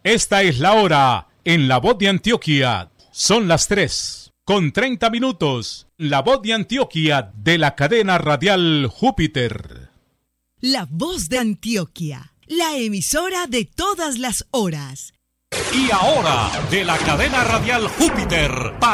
Esta es la hora en La Voz de Antioquia. Son las 3:30. La Voz de Antioquia de la cadena radial Júpiter. La Voz de Antioquia, la emisora de todas las horas. Y ahora, de la cadena radial Júpiter,